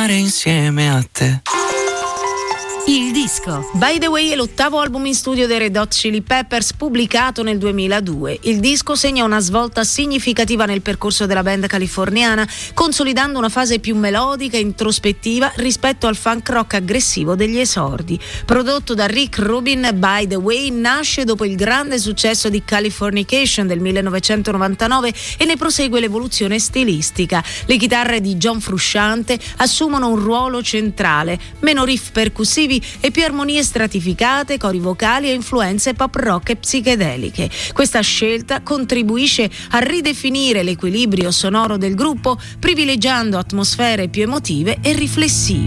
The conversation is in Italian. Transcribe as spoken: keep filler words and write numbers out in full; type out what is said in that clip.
camminare insieme a te. Il disco. By the Way è l'ottavo album in studio dei Red Hot Chili Peppers, pubblicato nel duemiladue. Il disco segna una svolta significativa nel percorso della band californiana, consolidando una fase più melodica e introspettiva rispetto al funk rock aggressivo degli esordi. Prodotto da Rick Rubin, By the Way nasce dopo il grande successo di Californication del millenovecentonovantanove e ne prosegue l'evoluzione stilistica. Le chitarre di John Frusciante assumono un ruolo centrale, meno riff percussivi e più armonie stratificate, cori vocali e influenze pop rock e psichedeliche. Questa scelta contribuisce a ridefinire l'equilibrio sonoro del gruppo, privilegiando atmosfere più emotive e riflessive.